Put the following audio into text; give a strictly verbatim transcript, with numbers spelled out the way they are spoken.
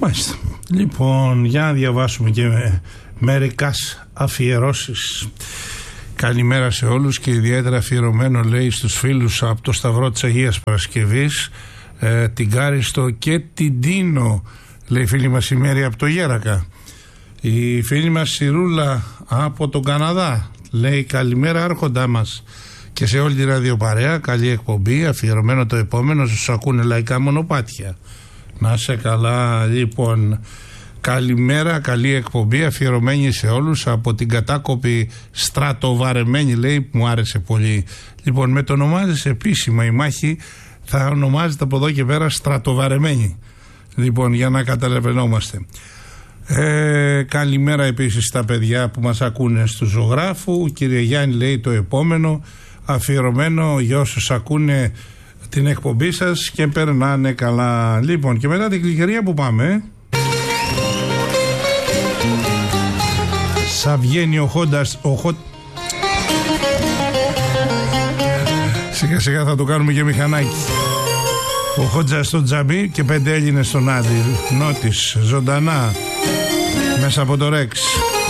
Μάλιστα. Λοιπόν, για να διαβάσουμε και με μερικάς αφιερώσεις. Καλημέρα σε όλους και ιδιαίτερα αφιερωμένο, λέει, στους φίλους από το Σταυρό της Αγίας Παρασκευής, ε, την Κάριστο και την Τίνο, λέει η φίλη μας η Μέρη από το Γέρακα. Η φίλη μας Σιρούλα από τον Καναδά λέει καλημέρα άρχοντά μας και σε όλη τη ραδιοπαρέα, καλή εκπομπή, αφιερωμένο το επόμενο στους ακούνε λαϊκά μονοπάτια. Να σε καλά. Λοιπόν, καλημέρα, καλή εκπομπή, αφιερωμένη σε όλους από την κατάκοπη στρατοβαρεμένη, λέει, που μου άρεσε πολύ. Λοιπόν, με το ονομάζεις επίσημα η μάχη, θα ονομάζεται από εδώ και πέρα στρατοβαρεμένη. Λοιπόν, για να καταλαβαίνόμαστε. Ε, καλημέρα επίσης στα παιδιά που μας ακούνε του Ζωγράφου. Κύριε Γιάννη, λέει, το επόμενο αφιερωμένο για όσους ακούνε την εκπομπή σας και περνάνε καλά. Λοιπόν, και μετά την Κλικερία που πάμε, σα βγαίνει ο Χόντας ο Χο... Σιγά σιγά θα το κάνουμε και μηχανάκι. Ο Χόντζας στο τζαμπί και πέντε Έλληνες στον Άδη. Νότης, ζωντανά, μέσα από το Ρεξ.